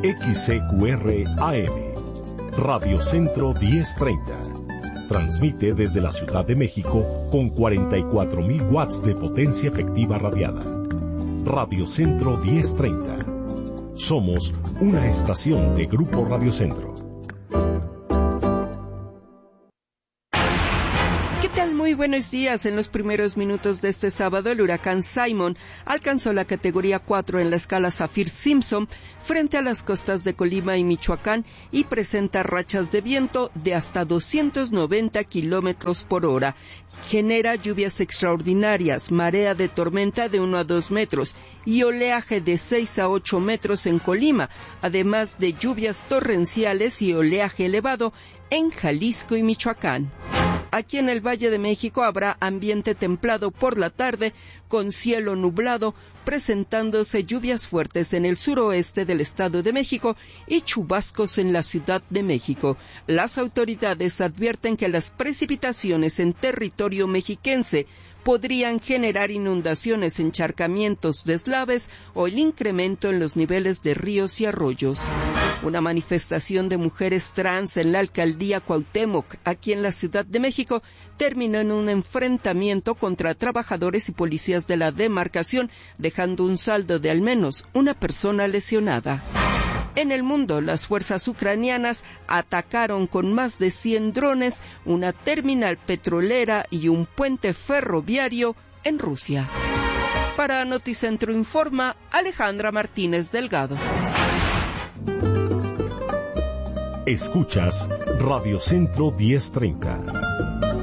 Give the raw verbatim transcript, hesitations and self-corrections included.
X C Q R A M, Radio Centro diez treinta. Transmite desde la Ciudad de México con cuarenta y cuatro mil watts de potencia efectiva radiada. Radio Centro diez treinta. Somos una estación de Grupo Radio Centro. Muy buenos días. En los primeros minutos de este sábado, el huracán Simon alcanzó la categoría cuatro en la escala Saffir-Simpson frente a las costas de Colima y Michoacán y presenta rachas de viento de hasta doscientos noventa kilómetros por hora. Genera lluvias extraordinarias, marea de tormenta de uno a dos metros y oleaje de seis a ocho metros en Colima, además de lluvias torrenciales y oleaje elevado en Jalisco y Michoacán. Aquí en el Valle de México habrá ambiente templado por la tarde, con cielo nublado, presentándose lluvias fuertes en el suroeste del Estado de México y chubascos en la Ciudad de México. Las autoridades advierten que las precipitaciones en territorio mexiquense podrían generar inundaciones, encharcamientos, deslaves o el incremento en los niveles de ríos y arroyos. Una manifestación de mujeres trans en la alcaldía Cuauhtémoc, aquí en la Ciudad de México, terminó en un enfrentamiento contra trabajadores y policías de la demarcación, dejando un saldo de al menos una persona lesionada. En el mundo, las fuerzas ucranianas atacaron con más de cien drones una terminal petrolera y un puente ferroviario en Rusia. Para Noticentro Informa, Alejandra Martínez Delgado. Escuchas Radio Centro diez treinta.